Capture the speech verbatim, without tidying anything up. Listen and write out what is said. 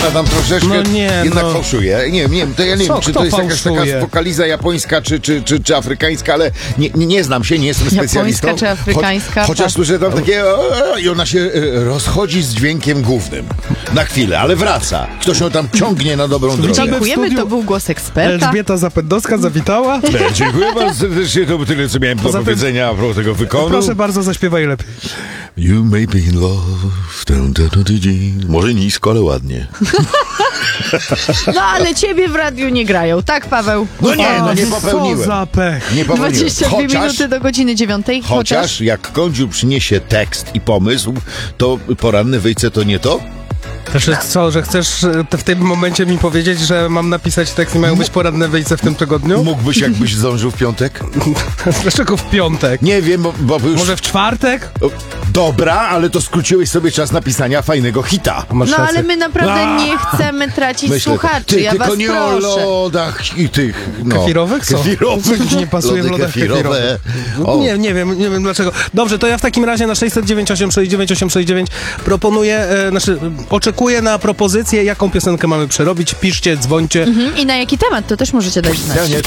ona tam troszeczkę No nie, jednak no. fałszuje. Nie wiem, nie wiem, to ja nie Co, wiem, czy kto to jest jakaś fałszuje? taka wokaliza japońska, czy, czy, czy, czy afrykańska, ale nie, nie, nie znam się, nie jestem specjalistą. Japońska czy afrykańska? Cho, chociaż Tak. słyszę tam takie o, i ona się e, rozchodzi z dźwiękiem głównym. Na chwilę, ale wraca. Ktoś ją tam ciągnie na dobrą drogę. Witamy. Dziękujemy, studiu to był głos eksperta. Elżbieta Zapędowska zawitała. E, Dziękuję bardzo serdecznie, to tyle, co miałem do Poza tym- powiedzenia a propos tego wykonu. Proszę bardzo, zaśpiewaj lepiej. You may be in love. Dun, dun, dun, dun, dun. Może nisko, ale ładnie. No ale ciebie w radiu nie grają, tak Paweł? No nie, no nie Co popełniłem. za pech. Nie popełniłem. dwadzieścia dwie Chociaż- minuty do godziny dziewiątej. Chociaż jak Kądziu przyniesie tekst i pomysł, to poranne wyjście to nie to? Też co, że chcesz e, w tym momencie mi powiedzieć, że mam napisać tekst i mają być poradne wyjście w tym tygodniu? Mógłbyś, jakbyś zdążył w piątek? Dlaczego w piątek? Nie wiem, bo, bo już... Może w czwartek? O, Dobra, ale to skróciłeś sobie czas napisania fajnego hita. Masz No rację. ale my naprawdę A! nie chcemy tracić Myślę, słuchaczy, ty, ja tylko was nie proszę. o lodach i tych, no. Kefirowych? Co? Kefirowych. Co ci nie pasuje w Lody lodach kefirowe. kefirowych? O. Nie, nie wiem, nie wiem dlaczego. Dobrze, to ja w takim razie na sześćset dziewięć osiem sześć dziewięć osiem sześć dziewięć proponuję, e, znaczy e, oczekuję na propozycję, jaką piosenkę mamy przerobić. Piszcie, dzwońcie. Mhm. I na jaki temat, to też możecie dać znać. Ja nie,